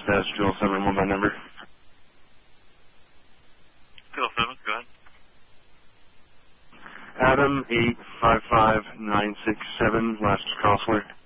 dispatch, Drill 711 by number. Drill 7, go ahead. Adam 855967, last crossword.